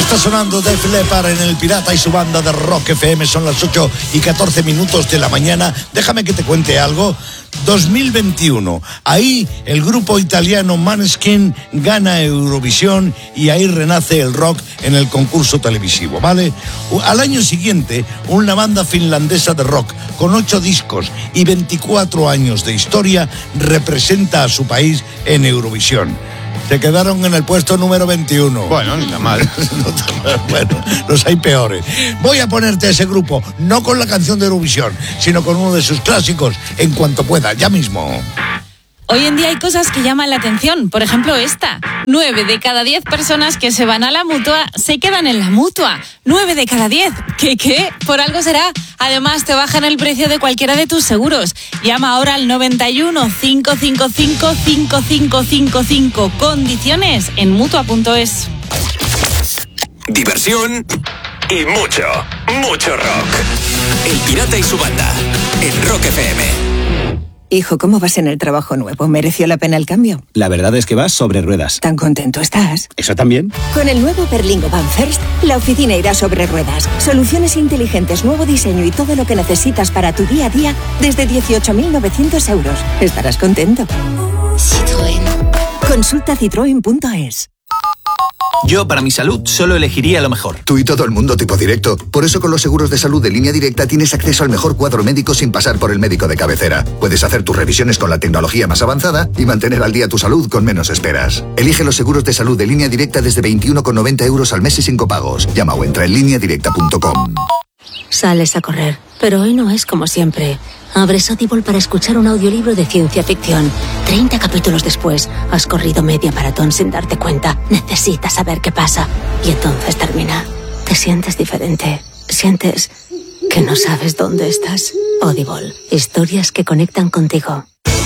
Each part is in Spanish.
Está sonando Def Leppard en El Pirata y su banda de Rock FM. Son las 8:14 de la mañana. Déjame que te cuente algo. 2021. Ahí el grupo italiano Måneskin gana Eurovisión y ahí renace el rock en el concurso televisivo, ¿vale? Al año siguiente, una banda finlandesa de rock con 8 discos y 24 años de historia representa a su país en Eurovisión. Se quedaron en el puesto número 21. Bueno, ni tan mal. Bueno, los hay peores. Voy a ponerte a ese grupo, no con la canción de Eurovisión, sino con uno de sus clásicos, en cuanto pueda, ya mismo. Hoy en día hay cosas que llaman la atención. Por ejemplo, esta. 9 de cada 10 personas que se van a la Mutua se quedan en la Mutua. 9 de cada 10. ¿Qué? Por algo será. Además, te bajan el precio de cualquiera de tus seguros. Llama ahora al 91 555 5555. Condiciones en Mutua.es. Diversión y mucho rock. El Pirata y su banda en Rock FM. Hijo, ¿cómo vas en el trabajo nuevo? ¿Mereció la pena el cambio? La verdad es que vas sobre ruedas. ¿Tan contento estás? ¿Eso también? Con el nuevo Berlingo Van First, la oficina irá sobre ruedas. Soluciones inteligentes, nuevo diseño y todo lo que necesitas para tu día a día desde 18.900 euros. Estarás contento. Citroën. Consulta citroen.es. Yo, para mi salud, solo elegiría lo mejor. Tú y todo el mundo tipo directo. Por eso con los seguros de salud de Línea Directa tienes acceso al mejor cuadro médico sin pasar por el médico de cabecera. Puedes hacer tus revisiones con la tecnología más avanzada y mantener al día tu salud con menos esperas. Elige los seguros de salud de Línea Directa desde 21,90 euros al mes y sin copagos. Llama o entra en lineadirecta.com. Sales a correr, pero hoy no es como siempre. Abres Audible para escuchar un audiolibro de ciencia ficción. 30 capítulos después, has corrido media maratón sin darte cuenta. Necesitas saber qué pasa. Y entonces termina. Te sientes diferente. Sientes que no sabes dónde estás. Audible. Historias que conectan contigo.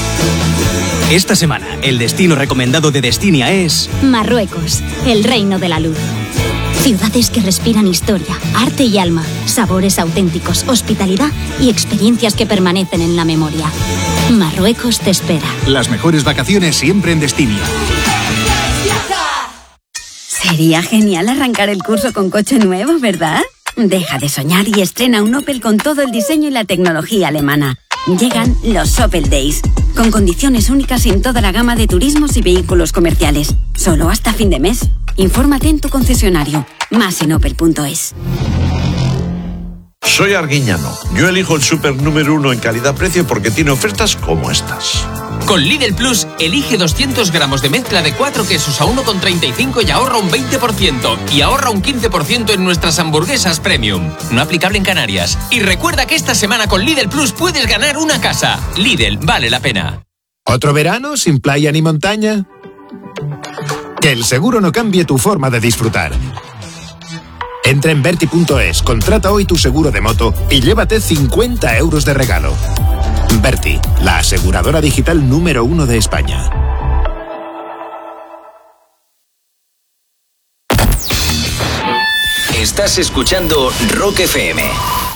Esta semana, el destino recomendado de Destinia es... Marruecos, el reino de la luz. Ciudades que respiran historia, arte y alma, sabores auténticos, hospitalidad y experiencias que permanecen en la memoria. Marruecos te espera. Las mejores vacaciones siempre en Destinia. Sería genial arrancar el curso con coche nuevo, ¿verdad? Deja de soñar y estrena un Opel con todo el diseño y la tecnología alemana. Llegan los Opel Days, con condiciones únicas en toda la gama de turismos y vehículos comerciales. Solo hasta fin de mes. Infórmate en tu concesionario. Más en opel.es. Soy Arguiñano. Yo elijo el súper número 1 en calidad-precio porque tiene ofertas como estas. Con Lidl Plus, elige 200 gramos de mezcla de 4 quesos a 1,35 y ahorra un 20%. Y ahorra un 15% en nuestras hamburguesas premium. No aplicable en Canarias. Y recuerda que esta semana con Lidl Plus puedes ganar una casa. Lidl, vale la pena. ¿Otro verano sin playa ni montaña? Que el seguro no cambie tu forma de disfrutar. Entra en Verti.es, contrata hoy tu seguro de moto y llévate 50 euros de regalo. Verti, la aseguradora digital número 1 de España. Estás escuchando Rock FM.